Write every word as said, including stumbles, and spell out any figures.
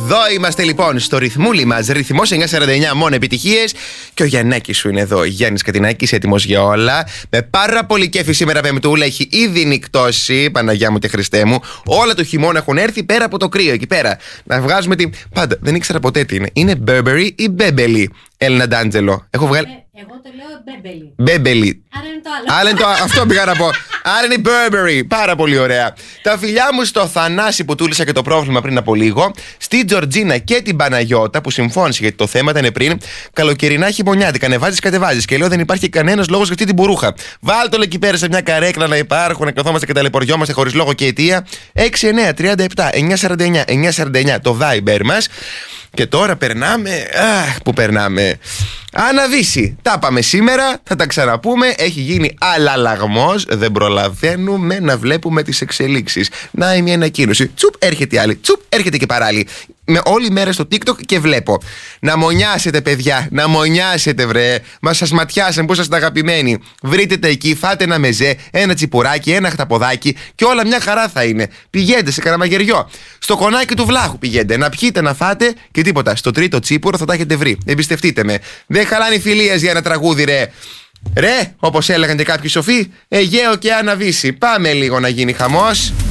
Εδώ είμαστε λοιπόν στο ρυθμούλι μας. Ρυθμός εννιακόσια σαράντα εννιά, μόνο επιτυχίες. Και ο Γιαννάκης σου είναι εδώ. Γιάννης Κατινάκης, έτοιμος για όλα. Με πάρα πολύ κέφι σήμερα Πεμπτούλα. Έχει ήδη νυκτώσει, Παναγιά μου και Χριστέ μου. Όλα το χειμώνα έχουν έρθει πέρα από το κρύο εκεί πέρα. Να βγάζουμε την. Πάντα δεν ήξερα ποτέ τι είναι. Είναι Burberry ή Bebeli, Έλληνα Ντάντζελο. Έχω βγάλει. Ε, εγώ το λέω Μπέμπελι. Μπέμπελι. Άρα είναι το άλλο. Άρα είναι το, αυτό πήγα να πω. Άρα είναι η Burberry. Πάρα πολύ ωραία. Τα φιλιά μου στο Θανάση που τούλησα και το πρόβλημα πριν από λίγο. Στη Τζορτζίνα και την Παναγιώτα που συμφώνησε γιατί το θέμα ήταν πριν. Καλοκαιρινά χειμωνιάτικα. Ανεβάζει, κατεβάζει. Και λέω δεν υπάρχει κανένα λόγο για αυτή την μπουρούχα. Βάλτε το εκεί πέρα σε μια καρέκλα να υπάρχουν. Να καθόμαστε και ταλαιπωριόμαστε χωρί λόγο και αιτία. έξι εννιά τριάντα επτά εννιακόσια σαράντα εννιά εννιακόσια σαράντα εννιά το Viber μας. Και τώρα περνάμε. Αχ, που περνάμε. Αναβήσει. Τα πάμε σήμερα. Θα τα ξαναπούμε. Έχει γίνει αλλαλαγμός. Δεν προλαβαίνουμε να βλέπουμε τις εξελίξεις. Να η μια ανακοίνωση. Τσουπ, έρχεται η άλλη. Τσουπ, έρχεται και παράλληλη. Με όλη μέρα στο TikTok και βλέπω. Να μονιάσετε, παιδιά. Να μονιάσετε, βρε. Μα σας ματιάσαν που είσαστε αγαπημένοι. Βρείτε τα εκεί, φάτε ένα μεζέ, ένα τσιπουράκι, ένα χταποδάκι και όλα μια χαρά θα είναι. Πηγαίνετε σε κανένα στο κονάκι του βλάχου πηγαίνετε. Να πιείτε, να φάτε και τίποτα. Στο τρίτο τσίπουρο θα τα έχετε βρει. Εμπιστευτείτε με. Δεν χαλάνε οι φιλίες για ένα τραγούδι, ρε. Ρε, όπως έλεγαν και κάποιοι σοφοί, Αιγαίο και Αναβήσει. Πάμε λίγο να γίνει χαμός.